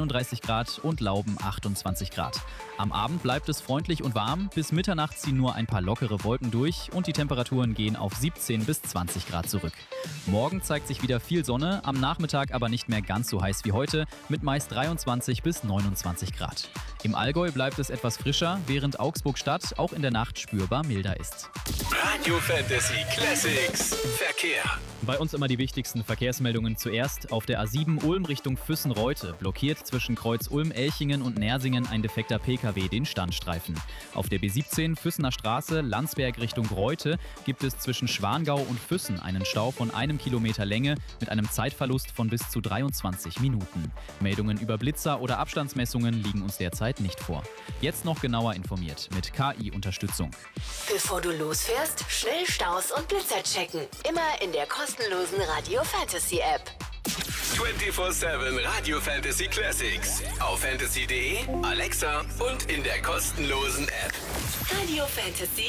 31 Grad und Lauben 28 Grad. Am Abend bleibt es freundlich und warm. Bis Mitternacht ziehen nur ein paar lockere Wolken durch und die Temperaturen gehen auf 17 bis 20 Grad zurück. Morgen zeigt sich wieder viel Sonne, am Nachmittag aber nicht mehr ganz so heiß wie heute, mit meist 23 bis 29 Grad. Im Allgäu bleibt es etwas frischer, während Augsburg-Stadt auch in der Nacht spürbar milder ist. Radio Fantasy Classics Verkehr. Bei uns immer die wichtigsten Verkehrsmeldungen zuerst. Auf der A7 Ulm Richtung Füssen-Reute blockiert zwischen Kreuz Ulm-Elchingen und Nersingen ein defekter Pkw den Standstreifen. Auf der B17 Füssener Straße Landsberg Richtung Reute gibt es zwischen Schwangau und Füssen einen Stau von 1 Kilometer Länge mit einem Zeitverlust von bis zu 23 Minuten. Meldungen über Blitzer oder Abstandsmessungen liegen uns derzeit nicht vor. Jetzt noch genauer informiert mit KI-Unterstützung. Bevor du losfährst, schnell Staus und Blitzer checken. Immer in der kostenlosen Radio Fantasy App. 24/7 Radio Fantasy Classics. Auf fantasy.de, Alexa und in der kostenlosen App. Radio Fantasy.